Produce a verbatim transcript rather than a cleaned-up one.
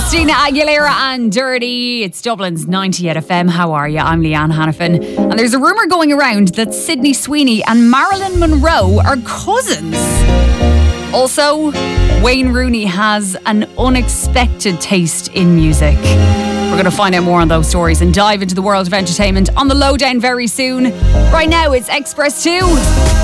Christina Aguilera and Dirty. It's Dublin's ninety-eight F M. How are you? I'm Leanne Hannafin. And there's a rumour going around that Sydney Sweeney and Marilyn Monroe are cousins. Also, Wayne Rooney has an unexpected taste in music. We're going to find out more on those stories and dive into the world of entertainment on the lowdown very soon. Right now, it's Express two.